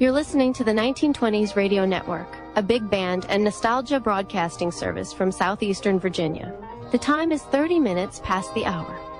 You're listening to the 1920s Radio Network, a big band and nostalgia broadcasting service from southeastern Virginia. The time is 30 minutes past the hour.